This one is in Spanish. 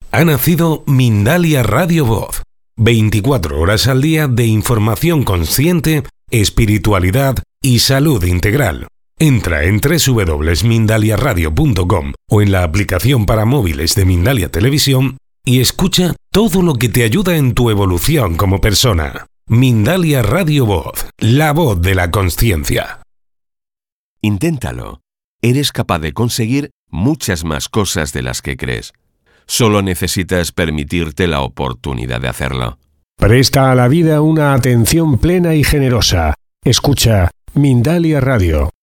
Ha nacido Mindalia Radio Voz. 24 horas al día de información consciente, espiritualidad y salud integral. Entra en www.mindaliaradio.com o en la aplicación para móviles de Mindalia Televisión y escucha todo lo que te ayuda en tu evolución como persona. Mindalia Radio Voz, la voz de la consciencia. Inténtalo. Eres capaz de conseguir muchas más cosas de las que crees. Solo necesitas permitirte la oportunidad de hacerlo. Presta a la vida una atención plena y generosa. Escucha Mindalia Radio.